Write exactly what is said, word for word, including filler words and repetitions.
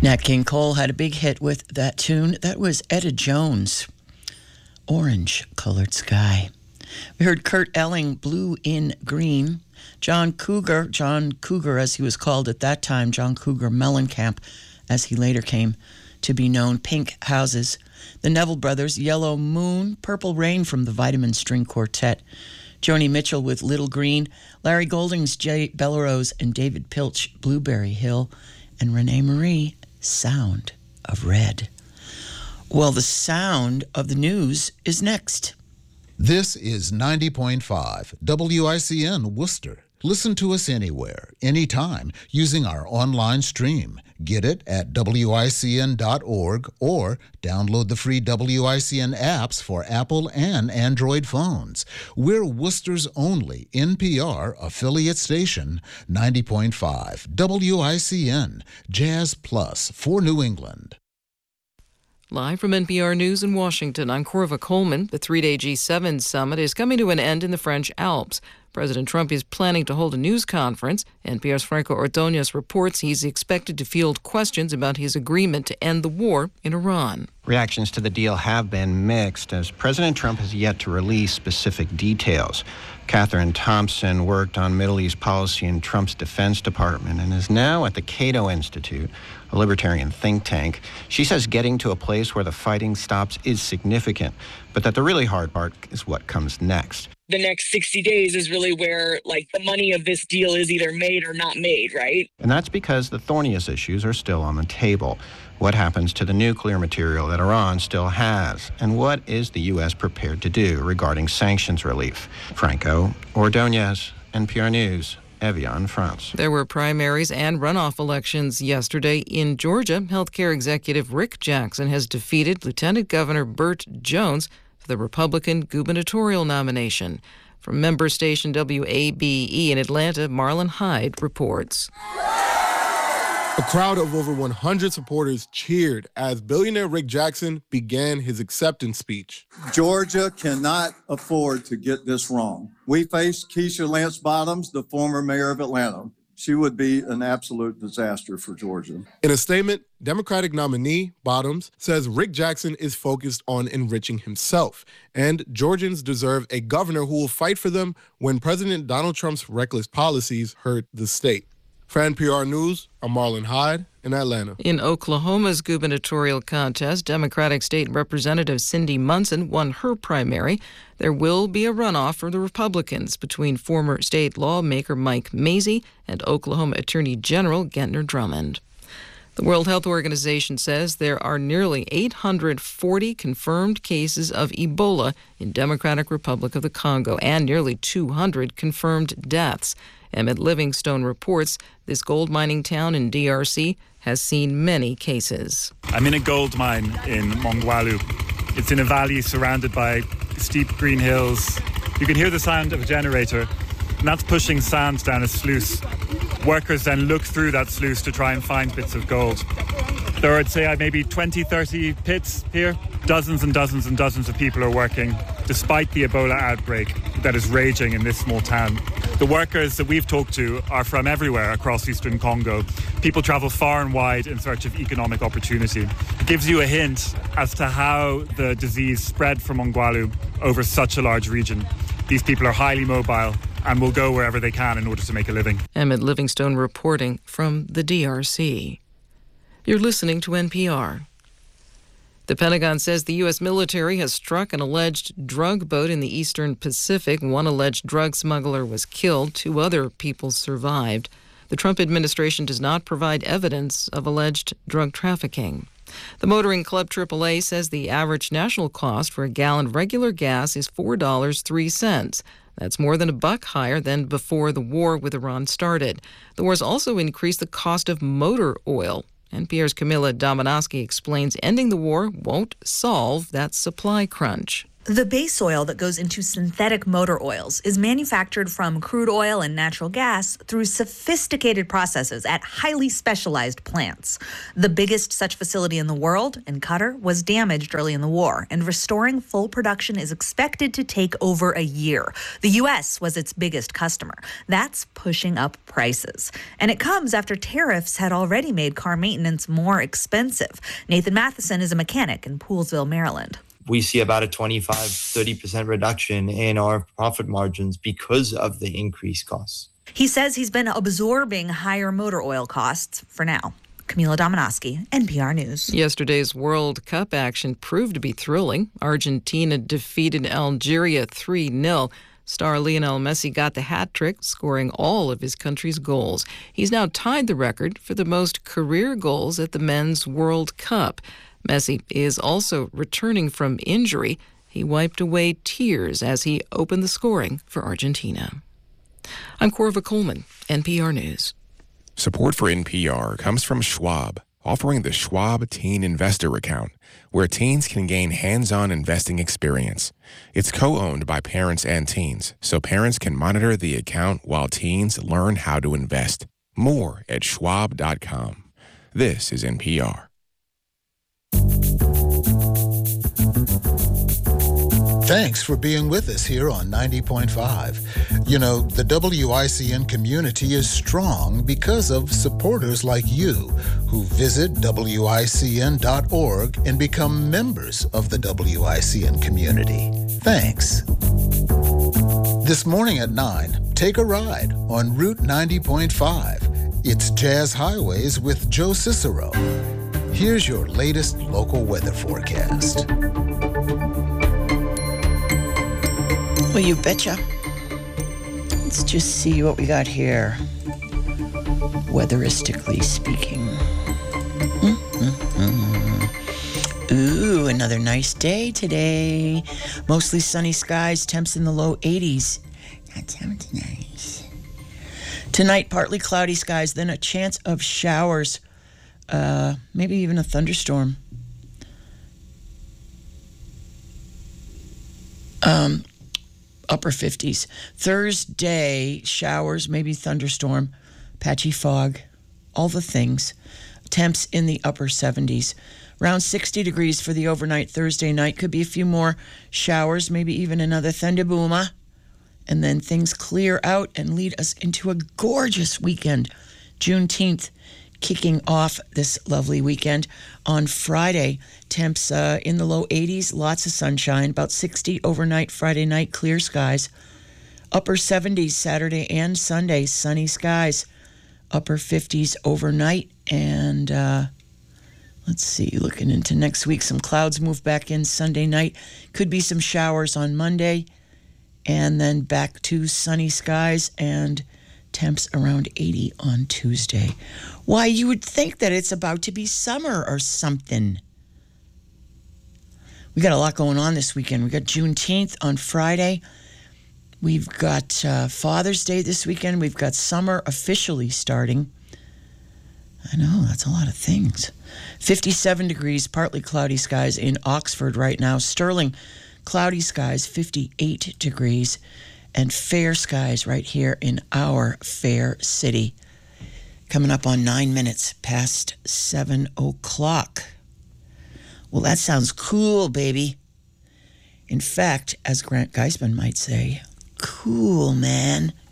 Nat King Cole had a big hit with that tune. That was Etta Jones, Orange Colored Sky. We heard Kurt Elling, Blue in Green. John Cougar, John Cougar as he was called at that time, John Cougar Mellencamp, as he later came to be known, Pink Houses. The Neville Brothers, Yellow Moon. Purple Rain from the Vitamin String Quartet. Joni Mitchell with Little Green. Larry Goldings, Jay Bellerose, and David Pilch, Blueberry Hill. And Renee Marie, Sound of Red. Well, the sound of the news is next. This is ninety point five W I C N Worcester. Listen to us anywhere, anytime, using our online stream. Get it at W I C N dot org or download the free W I C N apps for Apple and Android phones. We're Worcester's only N P R affiliate station, ninety point five W I C N, Jazz Plus for New England. Live from N P R News in Washington, I'm Corva Coleman. The three-day G seven summit is coming to an end in the French Alps. President Trump is planning to hold a news conference. N P R's Franco Ordonez reports he's expected to field questions about his agreement to end the war in Iran. Reactions to the deal have been mixed, as President Trump has yet to release specific details. Catherine Thompson worked on Middle East policy in Trump's Defense Department and is now at the Cato Institute, a libertarian think tank. She says getting to a place where the fighting stops is significant, but that the really hard part is what comes next. The next sixty days is really where, like, the money of this deal is either made or not made, right? And that's because the thorniest issues are still on the table. What happens to the nuclear material that Iran still has? And what is the U S prepared to do regarding sanctions relief? Franco Ordonez, N P R News, Evian, France. There were primaries and runoff elections yesterday in Georgia. Healthcare executive Rick Jackson has defeated Lieutenant Governor Burt Jones for the Republican gubernatorial nomination. From member station W A B E in Atlanta, Marlon Hyde reports. A crowd of over one hundred supporters cheered as billionaire Rick Jackson began his acceptance speech. Georgia cannot afford to get this wrong. We face Keisha Lance Bottoms, the former mayor of Atlanta. She would be an absolute disaster for Georgia. In a statement, Democratic nominee Bottoms says Rick Jackson is focused on enriching himself, and Georgians deserve a governor who will fight for them when President Donald Trump's reckless policies hurt the state. For N P R News, I'm Marlon Hyde in Atlanta. In Oklahoma's gubernatorial contest, Democratic State Representative Cindy Munson won her primary. There will be a runoff for the Republicans between former state lawmaker Mike Mazzei and Oklahoma Attorney General Gentner Drummond. The World Health Organization says there are nearly eight hundred forty confirmed cases of Ebola in Democratic Republic of the Congo and nearly two hundred confirmed deaths. Emmett Livingstone reports this gold mining town in D R C has seen many cases. I'm in a gold mine in Mongwalu. It's in a valley surrounded by steep green hills. You can hear the sound of a generator, and that's pushing sand down a sluice. Workers then look through that sluice to try and find bits of gold. There are, I'd say, maybe twenty, thirty pits here. Dozens and dozens and dozens of people are working, despite the Ebola outbreak that is raging in this small town. The workers that we've talked to are from everywhere across eastern Congo. People travel far and wide in search of economic opportunity. It gives you a hint as to how the disease spread from Mongwalu over such a large region. These people are highly mobile and will go wherever they can in order to make a living. Emmett Livingstone reporting from the D R C. You're listening to N P R. The Pentagon says the U S military has struck an alleged drug boat in the eastern Pacific. One alleged drug smuggler was killed. Two other people survived. The Trump administration does not provide evidence of alleged drug trafficking. The Motoring Club triple A says the average national cost for a gallon of regular gas is four dollars and three cents. That's more than a buck higher than before the war with Iran started. The war has also increased the cost of motor oil. N P R's Camilla Dominowski explains ending the war won't solve that supply crunch. The base oil that goes into synthetic motor oils is manufactured from crude oil and natural gas through sophisticated processes at highly specialized plants. The biggest such facility in the world, in Qatar, was damaged early in the war, and restoring full production is expected to take over a year. The U S was its biggest customer. That's pushing up prices. And it comes after tariffs had already made car maintenance more expensive. Nathan Matheson is a mechanic in Poolesville, Maryland. We see about a twenty-five, thirty percent reduction in our profit margins because of the increased costs. He says he's been absorbing higher motor oil costs for now. Camila Dominowski, N P R News. Yesterday's World Cup action proved to be thrilling. Argentina defeated Algeria three nil. Star Lionel Messi got the hat trick, scoring all of his country's goals. He's now tied the record for the most career goals at the Men's World Cup. Messi is also returning from injury. He wiped away tears as he opened the scoring for Argentina. I'm Corva Coleman, N P R News. Support for N P R comes from Schwab, offering the Schwab Teen Investor Account, where teens can gain hands-on investing experience. It's co-owned by parents and teens, so parents can monitor the account while teens learn how to invest. More at schwab dot com. This is N P R. Thanks for being with us here on ninety point five. You know, the W I C N community is strong because of supporters like you who visit W I C N dot org and become members of the W I C N community. Thanks. This morning at nine, take a ride on Route ninety point five. It's Jazz Highways with Joe Cicero. Here's your latest local weather forecast. Well, you betcha. Let's just see what we got here, weatheristically speaking. Mm-hmm. Ooh, another nice day today. Mostly sunny skies, temps in the low eighties. That sounds nice. Tonight, partly cloudy skies, then a chance of showers, uh, maybe even a thunderstorm. Um... Upper fifties. Thursday, showers, maybe thunderstorm, patchy fog, all the things. Temps in the upper seventies. Around sixty degrees for the overnight Thursday night. Could be a few more showers, maybe even another thunderbooma. And then things clear out and lead us into a gorgeous weekend. Juneteenth kicking off this lovely weekend. On Friday, temps uh, in the low eighties, lots of sunshine, about sixty overnight Friday night, clear skies. Upper seventies Saturday and Sunday, sunny skies. Upper fifties overnight. And uh, let's see, looking into next week, some clouds move back in Sunday night. Could be some showers on Monday. And then back to sunny skies and temps around eighty on Tuesday. Why, you would think that it's about to be summer or something. We got a lot going on this weekend. We got Juneteenth on Friday. We've got uh, Father's Day this weekend. We've got summer officially starting. I know, that's a lot of things. fifty-seven degrees, partly cloudy skies in Oxford right now. Sterling, cloudy skies, fifty-eight degrees. And fair skies right here in our fair city. Coming up on nine minutes past seven o'clock. Well, that sounds cool, baby. In fact, as Grant Geisman might say, cool, man.